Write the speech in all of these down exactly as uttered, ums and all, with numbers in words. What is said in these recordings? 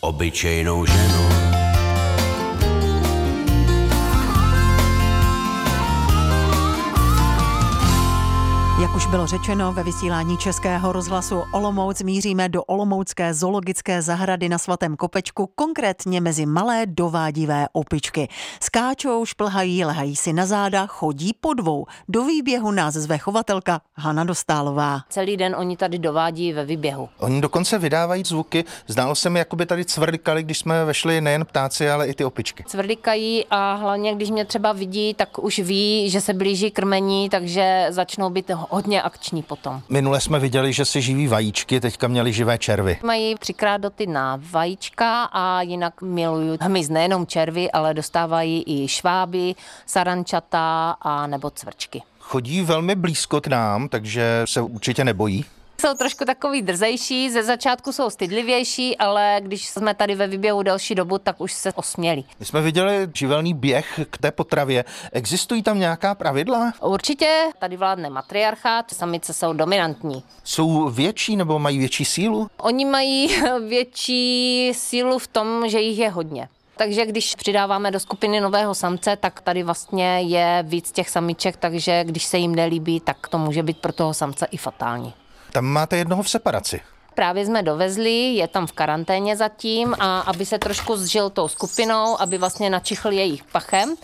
obyčejnou ženu. Jak už bylo řečeno, ve vysílání Českého rozhlasu Olomouc míříme do olomoucké zoologické zahrady na Svatém Kopečku, konkrétně mezi malé dovádivé opičky. Skáčou, šplhají, lehají si na záda, chodí po dvou. Do výběhu nás zve chovatelka Hana Dostálová. Celý den oni tady dovádí ve výběhu. Oni dokonce vydávají zvuky. Zdálo se mi, jako by tady cvrlikali, když jsme vešli nejen ptáci, ale i ty opičky. Cvrlikají a hlavně, když mě třeba vidí, tak už ví, že se blíží krmení, takže začnou být hodně akční potom. Minule jsme viděli, že si živí vajíčky, teďka měli živé červy. Mají třikrát doty na vajíčka a jinak milují hmyz, nejenom červy, ale dostávají i šváby, sarančata a nebo cvrčky. Chodí velmi blízko k nám, takže se určitě nebojí. Jsou trošku takový drzejší, ze začátku jsou stydlivější, ale když jsme tady ve výběhu delší dobu, tak už se osmělí. My jsme viděli živelný běh k té potravě. Existují tam nějaká pravidla? Určitě tady vládne matriarchát, samice jsou dominantní. Jsou větší nebo mají větší sílu? Oni mají větší sílu v tom, že jich je hodně. Takže když přidáváme do skupiny nového samce, tak tady vlastně je víc těch samiček, takže když se jim nelíbí, tak to může být pro toho samce i fatální. Tam máte jednoho v separaci. Právě jsme dovezli, je tam v karanténě zatím a aby se trošku zžil tou skupinou, aby vlastně načichl jejich pachem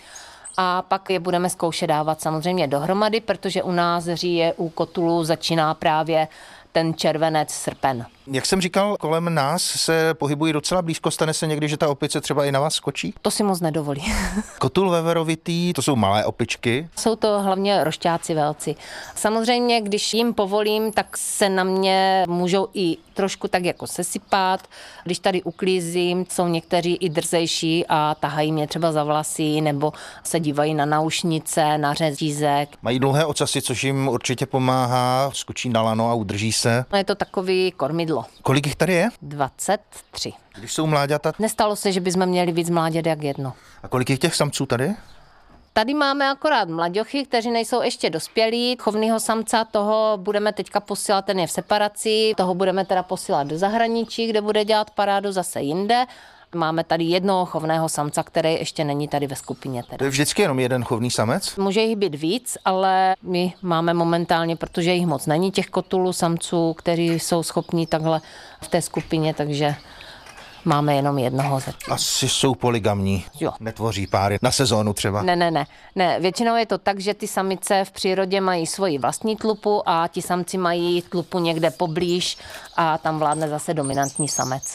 a pak je budeme zkoušet dávat samozřejmě dohromady, protože u nás říje u kotulů začíná právě ten červenec, srpen. Jak jsem říkal, kolem nás se pohybují docela blízko. Stane se někdy, že ta opice třeba i na vás skočí? To si moc nedovolí. Kotul veverovitý, to jsou malé opičky. Jsou to hlavně rošťáci velci. Samozřejmě, když jim povolím, tak se na mě můžou i trošku tak jako sesypat. Když tady uklízím, jsou někteří i drzejší a tahají mě třeba za vlasy nebo se dívají na naušnice, na řetízek. Mají dlouhé ocasy, což jim určitě pomáhá. Skočí na lano a udrží se. Je to takový kormidlo. Kolik jich tady je? dvacet tři. Když jsou mláďata? Nestalo se, že bychom měli víc mláďat jak jedno. A kolik je těch samců tady? Tady máme akorát mlaďochy, kteří nejsou ještě dospělí. Chovnýho samca, toho budeme teďka posílat, ten je v separaci. Toho budeme teda posílat do zahraničí, kde bude dělat parádu zase jinde. Máme tady jednoho chovného samca, který ještě není tady ve skupině. Teda. To je vždycky jenom jeden chovný samec? Může jich být víc, ale my máme momentálně, protože jich moc není, těch kotulů, samců, kteří jsou schopní takhle v té skupině, takže máme jenom jednoho zatím. Asi jsou polygamní. Jo. Netvoří páry na sezónu třeba. Ne, ne, ne, ne. Většinou je to tak, že ty samice v přírodě mají svoji vlastní tlupu a ti samci mají tlupu někde poblíž a tam vládne zase dominantní samec.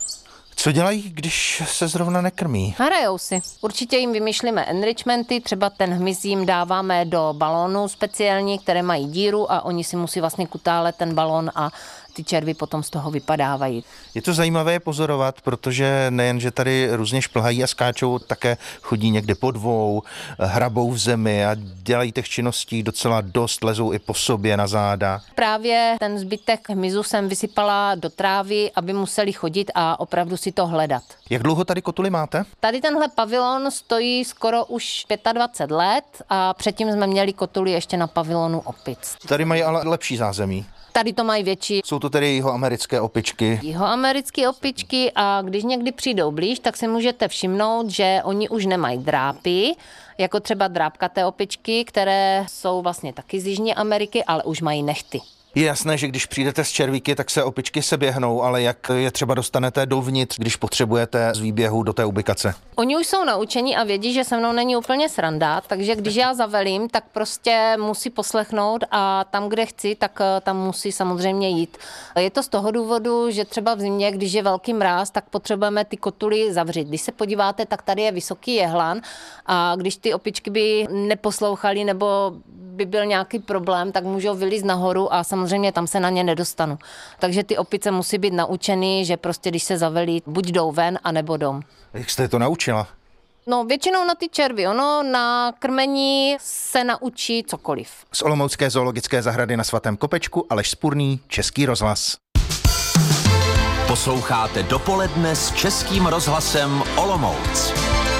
Co dělají, když se zrovna nekrmí? Hrajou si. Určitě jim vymýšlíme enrichmenty, třeba ten hmyz jim dáváme do balónů speciální, které mají díru a oni si musí vlastně kutálet ten balón a ty červy potom z toho vypadávají. Je to zajímavé pozorovat, protože nejen, že tady různě šplhají a skáčou, také chodí někde po dvou, hrabou v zemi a dělají těch činností docela dost, lezou i po sobě na záda. Právě ten zbytek hmyzu jsem vysypala do trávy, aby museli chodit a opravdu si to hledat. Jak dlouho tady kotuly máte? Tady tenhle pavilon stojí skoro už dvacet pět let a předtím jsme měli kotuly ještě na pavilonu opic. Tady mají ale lepší zázemí. Tady to mají větší. Jsou to tedy jihoamerické opičky. Jihoamerické opičky a když někdy přijdou blíž, tak si můžete všimnout, že oni už nemají drápy, jako třeba drápkaté opičky, které jsou vlastně taky z Jižní Ameriky, ale už mají nehty. Je jasné, že když přijdete z červíky, tak se opičky seběhnou, ale jak je třeba dostanete dovnitř, když potřebujete z výběhu do té ubikace? Oni už jsou naučení a vědí, že se mnou není úplně sranda, takže když já zavelím, tak prostě musí poslechnout a tam, kde chci, tak tam musí samozřejmě jít. Je to z toho důvodu, že třeba v zimě, když je velký mráz, tak potřebujeme ty kotuly zavřít. Když se podíváte, tak tady je vysoký jehlan a když ty opičky by neposlouchaly nebo by byl nějaký problém, tak můžou vylízt nahoru a samozřejmě tam se na ně nedostanu. Takže ty opice musí být naučeny, že prostě když se zavelí, buď jdou ven, anebo dom. Jak jste to naučila? No většinou na ty červy, ono na krmení se naučí cokoliv. Z olomoucké zoologické zahrady na Svatém Kopečku Aleš Spurný, Český rozhlas. Posloucháte Dopoledne s Českým rozhlasem Olomouc.